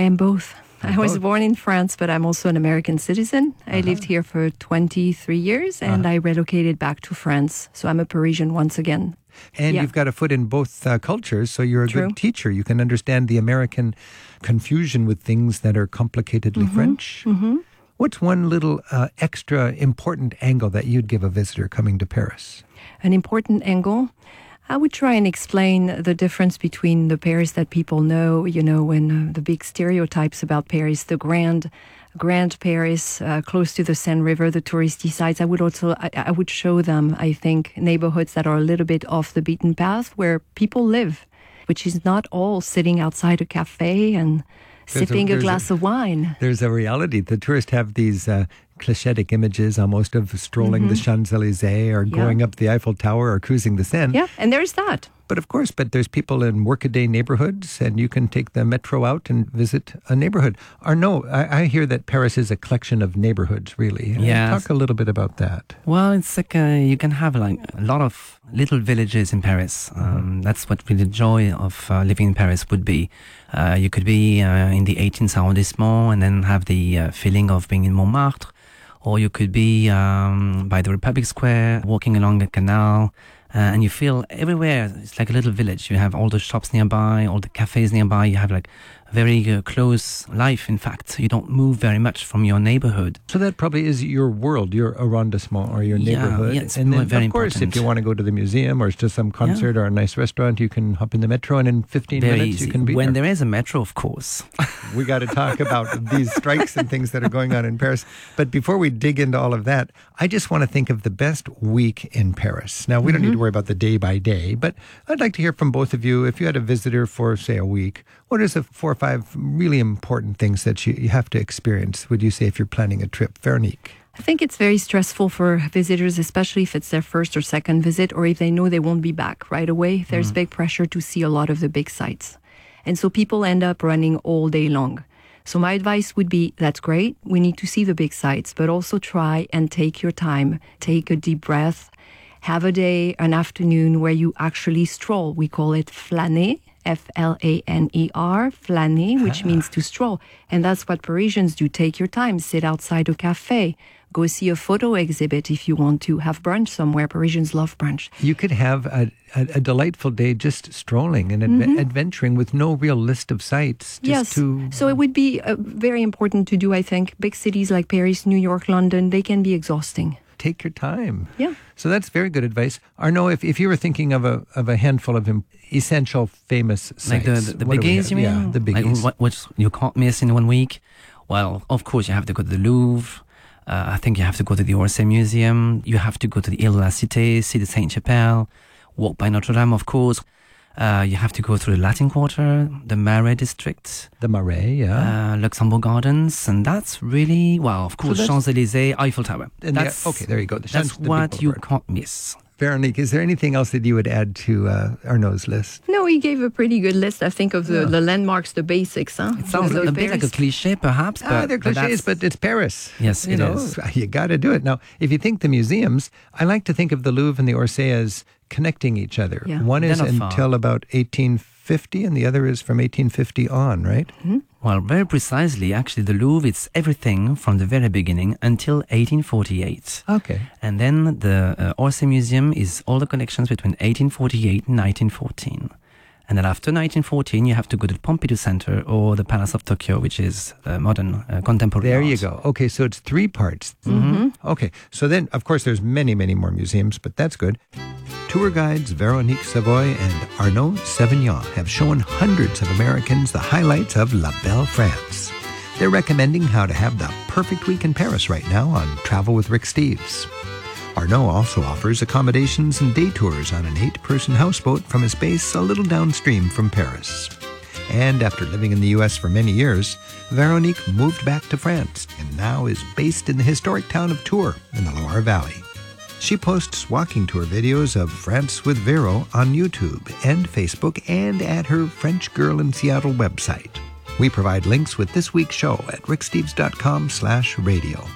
I am both. I was born in France, but I'm also an American citizen. I lived here for 23 years and I relocated back to France. So I'm a Parisian once again. And you've got a foot in both cultures, so you're a good teacher. You can understand the American confusion with things that are complicatedly French. What's one little extra important angle that you'd give a visitor coming to Paris? An important angle? I would try and explain the difference between the Paris that people know, and the big stereotypes about Paris, the grand Paris, close to the Seine River, the touristy sites. I would show them, I think, neighborhoods that are a little bit off the beaten path where people live, which is not all sitting outside a cafe and sipping a glass of wine. There's a reality. The tourists have these clichetic images almost of strolling the Champs-Élysées or going up the Eiffel Tower or cruising the Seine. Yeah, and there's that. But there's people in workaday neighborhoods, and you can take the metro out and visit a neighborhood. Arnaud, I hear that Paris is a collection of neighborhoods, really. Yes. Talk a little bit about that. Well, it's like you can have like a lot of little villages in Paris. That's what really the joy of living in Paris would be. You could be in the 18th arrondissement and then have the feeling of being in Montmartre. Or you could be by the Republic Square, walking along the canal, and you feel everywhere, it's like a little village. You have all the shops nearby, all the cafes nearby. You have like a very close life, in fact. You don't move very much from your neighborhood. So that probably is your world, your arrondissement or your neighborhood. Yeah, it's and then, very of course, important. if you want to go to the museum or to some concert or a nice restaurant, you can hop in the metro and in 15 very minutes easy. you can be when there. there is a metro, of course. We got to talk about these strikes and things that are going on in Paris. But before we dig into all of that, I just want to think of the best week in Paris. Now, we don't need to worry about the day by day, but I'd like to hear from both of you. If you had a visitor for, say, a week, what are the 4 or 5 really important things that you have to experience, would you say, if you're planning a trip? Veronique? I think it's very stressful for visitors, especially if it's their first or second visit, or if they know they won't be back right away. There's big pressure to see a lot of the big sites. And so people end up running all day long. So my advice would be, that's great. We need to see the big sites, but also try and take your time, take a deep breath, have a day, an afternoon where you actually stroll. We call it flâner, F-L-A-N-E-R, flâner, which means to stroll. And that's what Parisians do. Take your time, sit outside a cafe, go see a photo exhibit if you want to, have brunch somewhere. Parisians love brunch. You could have a delightful day just strolling and adventuring with no real list of sites. So it would be very important to do, I think. Big cities like Paris, New York, London, they can be exhausting. Take your time. Yeah. So that's very good advice. Arnaud, if you were thinking of a handful of essential famous sites. Like the biggies, you mean? Yeah, the biggies. Like what you can't miss in 1 week? Well, of course, you have to go to the Louvre. I think you have to go to the Orsay Museum. You have to go to the Ile de la Cité, see the Sainte-Chapelle, walk by Notre Dame, of course. You have to go through the Latin Quarter, the Marais district. The Marais, yeah. Luxembourg Gardens. And that's really, well, of course, Champs-Élysées, Eiffel Tower. Okay, there you go. That's what you can't miss. Veronique, is there anything else that you would add to Arnaud's list? No, he gave a pretty good list, I think, of the landmarks, the basics. Huh? It sounds a bit like a cliche, perhaps. They're cliches, but it's Paris. Yes, it is. You got to do it. Now, if you think the museums, I like to think of the Louvre and the Orsay as connecting each other. Yeah. One is until about 1850, and the other is from 1850 on, right? Mm-hmm. Well, very precisely, actually, the Louvre, it's everything from the very beginning until 1848. Okay. And then the Orsay Museum is all the connections between 1848 and 1914. And then after 1914, you have to go to the Pompidou Center or the Palace of Tokyo, which is modern, contemporary There art. you go. Okay, so it's 3 parts. Okay, so then, of course, there's many, many more museums, but that's good. Tour guides Veronique Savoy and Arnaud Sevignan have shown hundreds of Americans the highlights of La Belle France. They're recommending how to have the perfect week in Paris right now on Travel with Rick Steves. Arnaud also offers accommodations and day tours on an 8-person houseboat from his base a little downstream from Paris. And after living in the U.S. for many years, Veronique moved back to France and now is based in the historic town of Tours in the Loire Valley. She posts walking tour videos of France with Vero on YouTube and Facebook and at her French Girl in Seattle website. We provide links with this week's show at ricksteves.com/radio.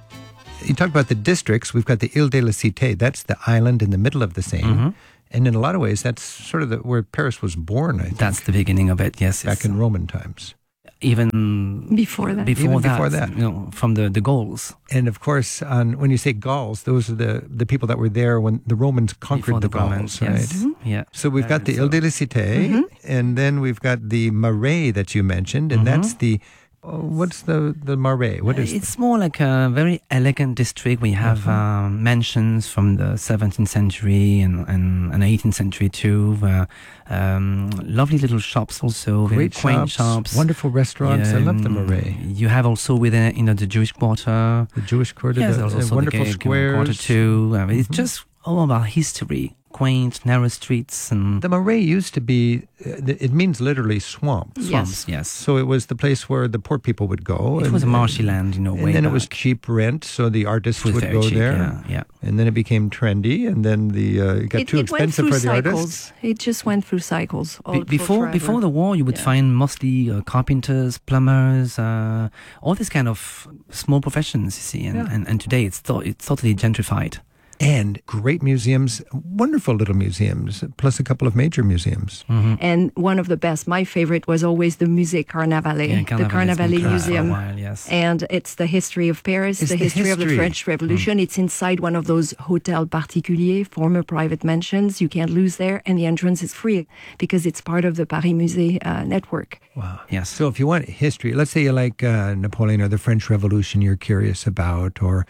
You talked about the districts. We've got the Ile de la Cité. That's the island in the middle of the Seine. And in a lot of ways, that's sort of where Paris was born, I think. That's the beginning of it, yes. Back in Roman times. even Before that. before Even that, before that. from the Gauls. And of course, when you say Gauls, those are the people that were there when the Romans conquered Before the the Gauls, Romans, right? yes. Yeah. So we've got the Ile de la Cité, and then we've got the Marais that you mentioned, and that's the what's the Marais? What is It's more like a very elegant district. We have mansions from the 17th century and 18th century too. Lovely little shops also, very great quaint shops. wonderful restaurants? I love the Marais. You have also within the Jewish quarter. The Jewish quarter, Yes, the there's also wonderful the gay squares. quarter too. It's just all about history, quaint, narrow streets and The Marais used to be, it means literally swamp. swamps. Yes. So it was the place where the poor people would go. It was a marshy land, And way then it back. was cheap rent, so the artists It was would very go cheap, there. yeah. And then it became trendy, and then it got too It went expensive through for the cycles. artists. It just went through cycles. Before the war, you would Yeah. find mostly carpenters, plumbers, all these kind of small professions. You see, and today it's totally gentrified. And great museums, wonderful little museums, plus a couple of major museums. And one of the best, my favorite, was always the Musée Carnavalet, the Carnavalet Museum. Yes. And it's the history of Paris, It's the the history of the history. French Revolution. It's inside one of those hôtels particuliers, former private mansions. You can't lose there. And the entrance is free because it's part of the Paris Musée network. Wow. Yes. So if you want history, let's say you like Napoleon or the French Revolution you're curious about, or,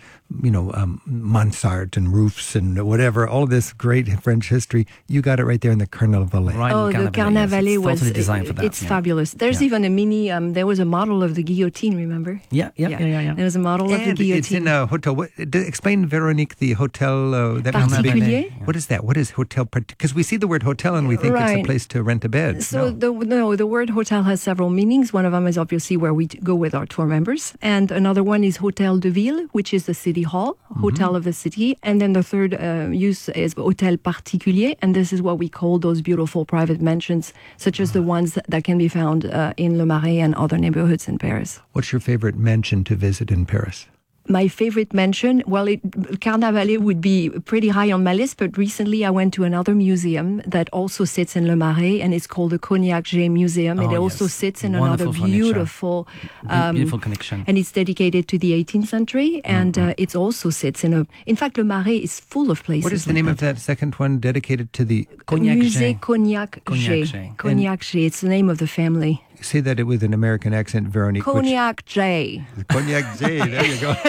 Mansart and roofs and whatever, all this great French history, you got it right there in the Carnavalet. Right, Oh, the Carnavalet yes. It's was totally designed for that. It's fabulous. There's even a mini. There was a model of the guillotine. Remember? Yeah. There was a model of the And guillotine. it's in a hotel. Explain, Veronique, the hotel that means to be- Particulier? What is that? What is hotel? Because we see the word hotel and we think it's a Right. place to rent a bed. So the word hotel has several meanings. One of them is obviously where we go with our tour members, and another one is Hôtel de Ville, which is the city hall, hotel of the city, and then the third use is Hôtel Particulier, and this is what we call those beautiful private mansions, such as the ones that can be found in Le Marais and other neighborhoods in Paris. What's your favorite mansion to visit in Paris? My favorite mansion, Carnavalet would be pretty high on my list, but recently I went to another museum that also sits in Le Marais, and it's called the Cognac J Museum. Oh, It also yes. sits in Wonderful another furniture. beautiful Beautiful connection. and it's dedicated to the 18th century, and it also sits in fact, Le Marais is full of places. What is the like name of that second one dedicated to the... Cognac Musée J. Cognac Cognac J. J. Cognac J. It's the name of the family. Say that it with an American accent, Veronique. Cognac J. Cognac J. There you go.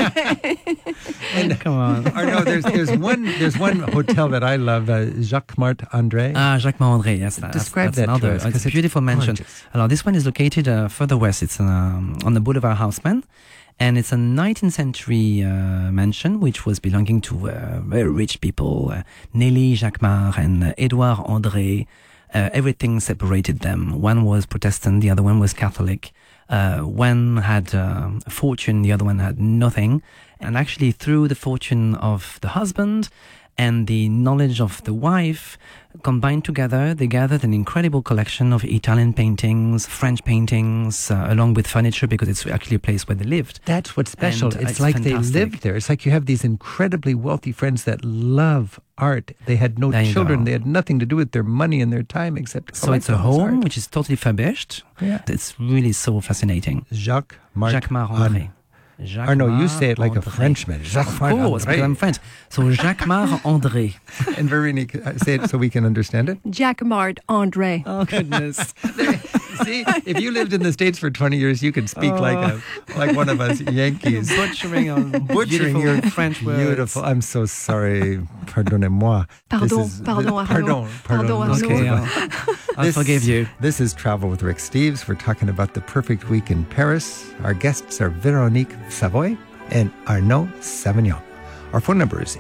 And come on. No, there's one hotel that I love, Jacques Martin André. Jacques Marandré, yes. Describe that's that to another. us, 'cause It's a it's beautiful mansion. gorgeous. Alors, this one is located further west. It's on the Boulevard Haussmann. And it's a 19th century mansion which was belonging to very rich people, Nelly Jacquemart and Edouard André. Everything separated them. One was Protestant, the other one was Catholic. One had a fortune, the other one had nothing. And actually, through the fortune of the husband and the knowledge of the wife combined together, they gathered an incredible collection of Italian paintings, French paintings, along with furniture, because it's actually a place where they lived. That's what's special. And, It's it's like they fantastic. lived there. It's like you have these incredibly wealthy friends that love art. They had no There you children. go. They had nothing to do with their money and their time except So it's a collect all this home art. which is totally furbished. Yeah. It's really so fascinating. Jacques Jacquemart André. Or no, you say it like a André. Frenchman. Jacques Of course, because I'm French. So Jacquemart André. And Veronique, say it so we can understand it. Jacquemart André. Oh goodness. See, if you lived in the States for 20 years, you could speak like one of us Yankees. Butchering on Butchering beautiful your French words. Beautiful. I'm so sorry. Pardonnez-moi. Pardon, Arnaud. Pardon, Okay, Arnaud. I'll forgive you. This is Travel with Rick Steves. We're talking about the perfect week in Paris. Our guests are Veronique Savoy and Arnaud Savignon. Our phone number is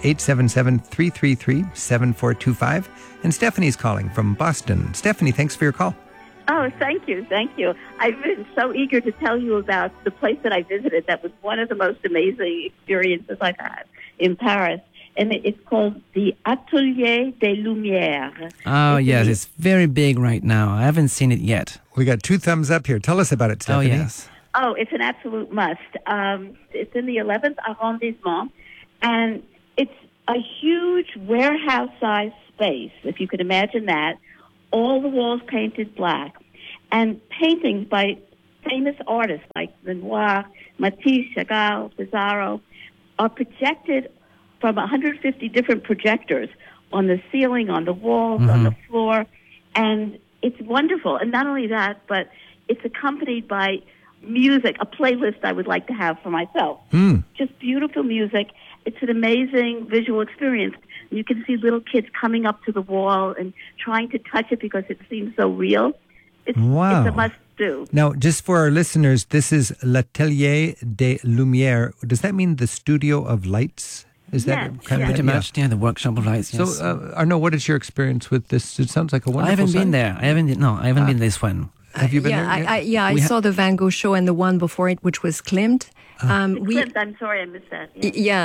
877-333-7425. And Stephanie's calling from Boston. Stephanie, thanks for your call. Oh, thank you. Thank you. I've been so eager to tell you about the place that I visited. That was one of the most amazing experiences I've had in Paris. And it's called the Atelier des Lumières. Oh, yes. It's very big right now. I haven't seen it yet. We got 2 thumbs up here. Tell us about it, Oh, Stephanie. yes. Oh, it's an absolute must. It's in the 11th arrondissement, and it's a huge warehouse-sized space, if you could imagine that. All the walls painted black, and paintings by famous artists like Renoir, Matisse, Chagall, Pissarro are projected from 150 different projectors on the ceiling, on the walls, on the floor, and it's wonderful. And not only that, but it's accompanied by music, a playlist I would like to have for myself. Just beautiful music. It's an amazing visual experience. You can see little kids coming up to the wall and trying to touch it because it seems so real. It's a must-do. Now, just for our listeners, this is L'Atelier des Lumières. Does that mean the studio of lights? Is that kind of pretty much? Yeah, the workshop of lights. Yes. So, Arnaud, what is your experience with this? It sounds like a wonderful. I haven't been site. there. I haven't been this one. Have you been there? I saw the Van Gogh show and the one before it, which was Klimt. Klimt, I'm sorry, I missed that.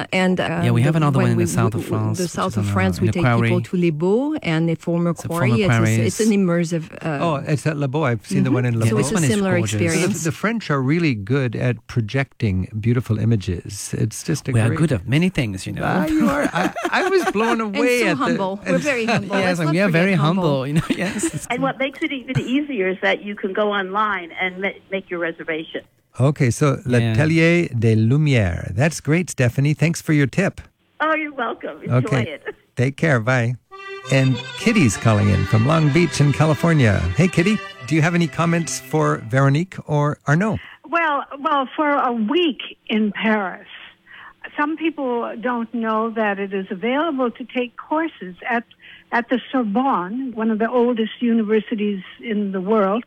We have another one in the south of France. The south of France, we take people to Les Baux and a former quarry. It's an immersive. It's at Les Baux. I've seen the one in Les Baux. So it's a similar experience. So the French are really good at projecting beautiful images. It's just we are good at many things, you are. I was blown away. And so humble. We're very humble. Yes, we are very humble. Yes. And what makes it even easier is that you can go online and make your reservation. Okay, so L'Atelier des Lumières. That's great, Stephanie. Thanks for your tip. Oh, you're welcome. Enjoy it. Take care. Bye. And Kitty's calling in from Long Beach in California. Hey, Kitty, do you have any comments for Veronique or Arnaud? Well, for a week in Paris, some people don't know that it is available to take courses at the Sorbonne, one of the oldest universities in the world,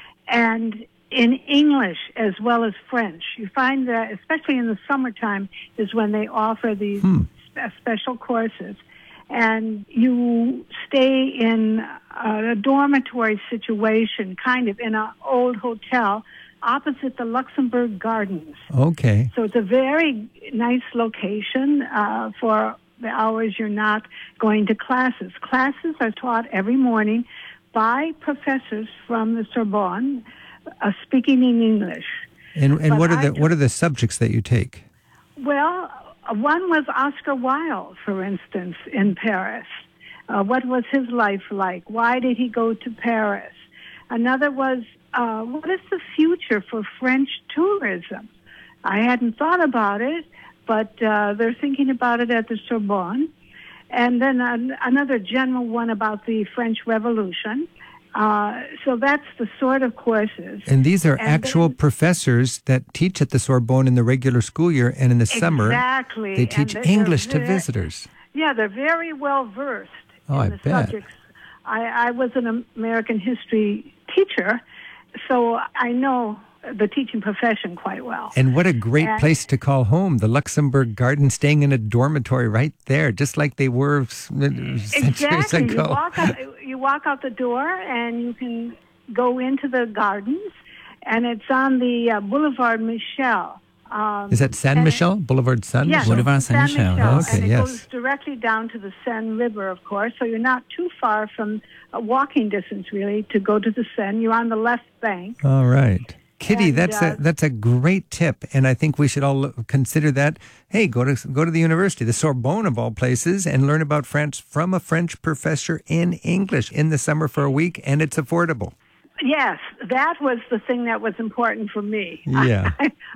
and in English as well as French. You find that, especially in the summertime, is when they offer these special courses. And you stay in a dormitory situation, kind of in an old hotel, opposite the Luxembourg Gardens. Okay. So it's a very nice location for the hours you're not going to classes. Classes are taught every morning by professors from the Sorbonne, speaking in English. And what are the subjects that you take? Well, one was Oscar Wilde, for instance, in Paris. What was his life like? Why did he go to Paris? Another was, what is the future for French tourism? I hadn't thought about it, but they're thinking about it at the Sorbonne. And then another general one about the French Revolution. So that's the sort of courses. And these are actual professors that teach at the Sorbonne in the regular school year, and in the summer they teach English to visitors. Yeah, they're very well versed in the subjects. I was an American history teacher, so I know the teaching profession quite well. And what a great place to call home, the Luxembourg Garden, staying in a dormitory right there, just like they were centuries ago. You walk out the door and you can go into the gardens, and it's on the Boulevard Michel. Is that Saint-Michel? Boulevard Saint-Michel? Yes, Boulevard Saint-Michel. Okay, and it goes directly down to the Seine River, of course, so you're not too far from a walking distance, really, to go to the Seine. You're on the left bank. All right. Kitty, that's a great tip, and I think we should all consider that. Hey, go to the university, the Sorbonne of all places, and learn about France from a French professor in English in the summer for a week, and it's affordable. Yes, that was the thing that was important for me. Yeah,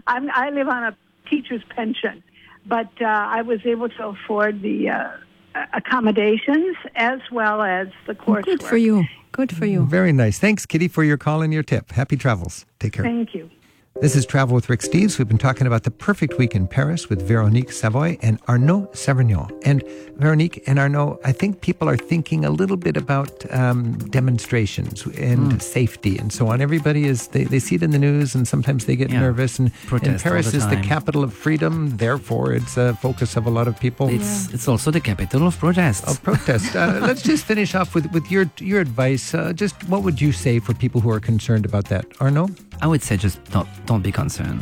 I live on a teacher's pension, but I was able to afford the accommodations as well as the coursework. Good for you. Good for you. Very nice. Thanks, Kitty, for your call and your tip. Happy travels. Take care. Thank you. This is Travel with Rick Steves. We've been talking about the perfect week in Paris with Veronique Savoy and Arnaud Severgnan. And Veronique and Arnaud, I think people are thinking a little bit about demonstrations and safety and so on. Everybody they see it in the news, and sometimes they get nervous. And Paris is the capital of freedom, therefore it's a focus of a lot of people. It's also the capital of protests. Let's just finish off with your advice. Just what would you say for people who are concerned about that? Arnaud? I would say just don't be concerned.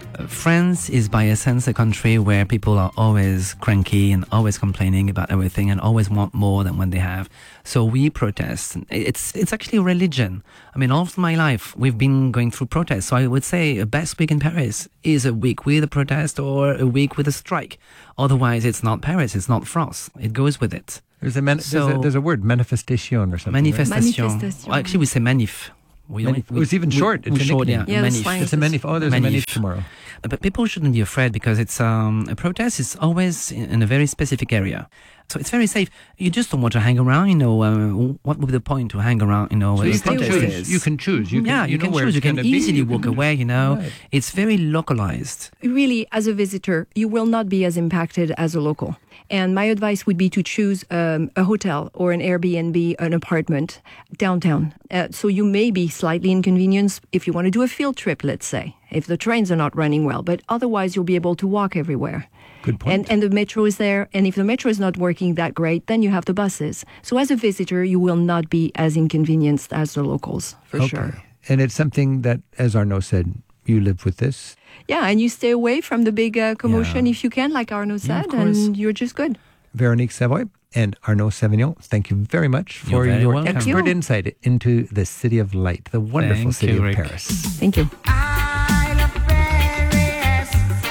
France is by essence a country where people are always cranky and always complaining about everything and always want more than what they have. So we protest. It's actually a religion. I mean, all of my life we've been going through protests. So I would say a best week in Paris is a week with a protest or a week with a strike. Otherwise, it's not Paris. It's not France. It goes with it. There's a word, manifestation or something. Manifestation. Manifestation. Well, actually, we say manif. It was even short. It's a short, nickname. Yeah, the Manif. slang It's a manif. Oh, there's a manif tomorrow. But people shouldn't be afraid because it's a protest is always in a very specific area. So it's very safe. You just don't want to hang around, what would be the point to hang around, So where you the can protest choose. is? You can choose. You can you can where choose. You it's can gonna be. easily You walk can- away, Right. It's very localized. Really, as a visitor, you will not be as impacted as a local. And my advice would be to choose a hotel or an Airbnb, an apartment downtown. So you may be slightly inconvenienced if you want to do a field trip, let's say, if the trains are not running well. But otherwise, you'll be able to walk everywhere. Good point. And the metro is there. And if the metro is not working that great, then you have the buses. So as a visitor, you will not be as inconvenienced as the locals, for sure. And it's something that, as Arnaud said, you live with this. Yeah, and you stay away from the big commotion if you can, like Arnaud said, and you're just good. Veronique Savoy and Arnaud Savignon, thank you very much for You're very your welcome. expert Thank you. insight into the city of light, the wonderful Thank city you, of Rick. Paris. Thank you. I love Paris.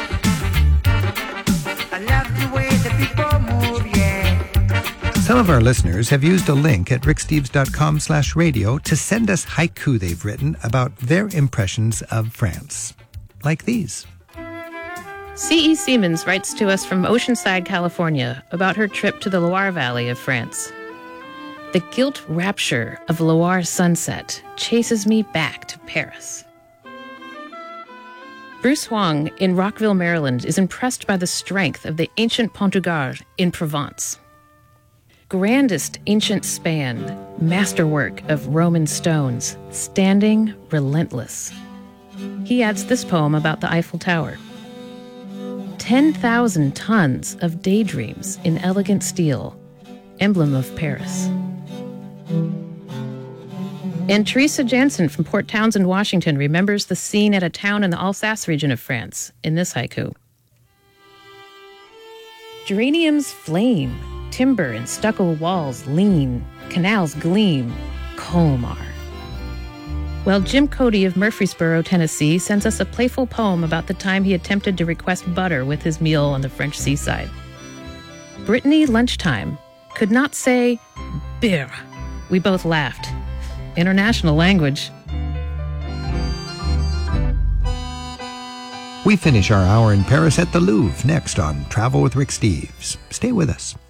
I love the way the people move, yeah. Some of our listeners have used a link at ricksteves.com/radio to send us haiku they've written about their impressions of France. Like these. C.E. Siemens writes to us from Oceanside, California, about her trip to the Loire Valley of France. The gilt rapture of Loire sunset chases me back to Paris. Bruce Huang in Rockville, Maryland, is impressed by the strength of the ancient Pont du Gard in Provence. Grandest ancient span, masterwork of Roman stones, standing relentless. He adds this poem about the Eiffel Tower. 10,000 tons of daydreams in elegant steel, emblem of Paris. And Teresa Jansen from Port Townsend, Washington, remembers the scene at a town in the Alsace region of France in this haiku. Geraniums flame, timber and stucco walls lean, canals gleam, Colmar. Well, Jim Cody of Murfreesboro, Tennessee, sends us a playful poem about the time he attempted to request butter with his meal on the French seaside. Brittany Lunchtime could not say beer. We both laughed. International language. We finish our hour in Paris at the Louvre next on Travel with Rick Steves. Stay with us.